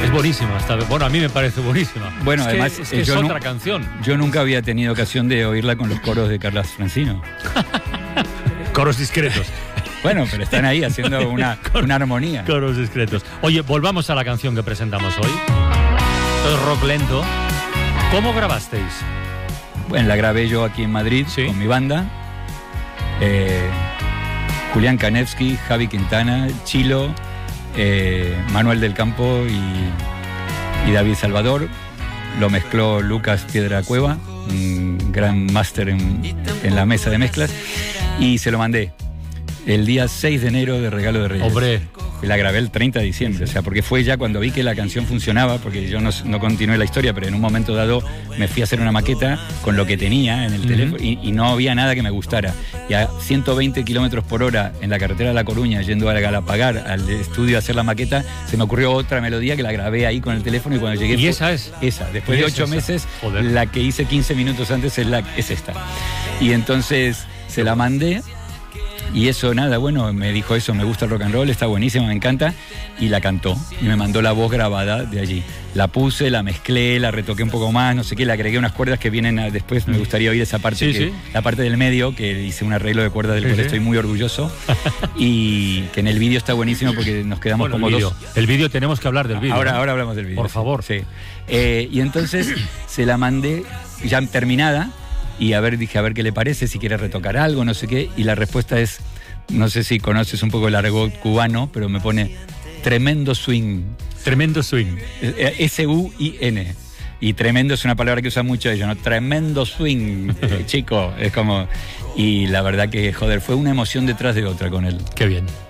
Es buenísima. Bueno, a mí me parece buenísima. Bueno, además, es otra canción. Yo nunca había tenido ocasión de oírla con los coros de Carlos Francino. Coros discretos. Bueno, pero están ahí haciendo una armonía. Coros discretos. Oye, volvamos a la canción que presentamos hoy. Todo es rock lento. ¿Cómo grabasteis? Bueno, la grabé yo aquí en Madrid, ¿sí?, con mi banda. Julián Kanevsky, Javi Quintana, Chilo, Manuel del Campo y David Salvador. Lo mezcló Lucas Piedra Cueva, un gran máster en la mesa de mezclas, y se lo mandé el día 6 de enero de regalo de Reyes. ¡Hombre! La grabé el 30 de diciembre, o sea, porque fue ya cuando vi que la canción funcionaba, porque yo no continué la historia, pero en un momento dado me fui a hacer una maqueta con lo que tenía en el teléfono y no había nada que me gustara. Y a 120 kilómetros por hora en la carretera de La Coruña, yendo a Galapagar, al estudio a hacer la maqueta, se me ocurrió otra melodía que la grabé ahí con el teléfono y cuando llegué... ¿Y esa es? Esa, después de 8 meses, joder, la que hice 15 minutos antes es esta. Y entonces se la mandé. Y eso, nada, bueno, me dijo eso, me gusta el rock and roll, está buenísimo, me encanta. Y la cantó, y me mandó la voz grabada de allí. La puse, la mezclé, la retoqué un poco más, no sé qué, le agregué unas cuerdas que vienen después, me gustaría oír esa parte, la parte del medio, que hice un arreglo de cuerdas del cual estoy muy orgulloso. Y que en el vídeo está buenísimo porque nos quedamos como dos. El vídeo, tenemos que hablar del vídeo. Ahora hablamos del vídeo. Por favor. Sí. Y entonces se la mandé ya terminada. Y dije, a ver qué le parece, si quiere retocar algo, no sé qué. Y la respuesta es, no sé si conoces un poco el argot cubano, pero me pone tremendo swing. Tremendo swing. S-U-I-N. Y tremendo es una palabra que usa mucho ellos, ¿no? Tremendo swing, chico. Es como... Y la verdad que, joder, fue una emoción detrás de otra con él. Qué bien.